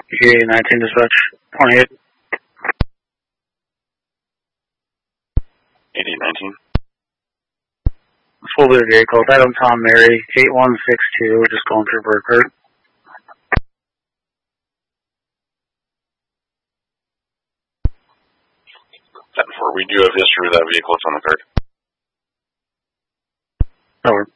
EA-19 dispatch, 28. EA-19. Full blue vehicle, Item Tom Mary, 8162, we're just going through Burkhardt. 10-4, we do have history of that vehicle. It's on the card. Over.